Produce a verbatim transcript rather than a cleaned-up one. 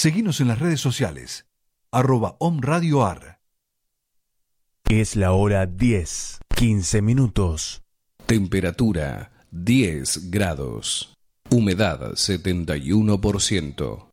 Seguinos en las redes sociales, arroba omradioar. Es la hora diez, quince minutos. Temperatura diez grados. Humedad setenta y uno por ciento.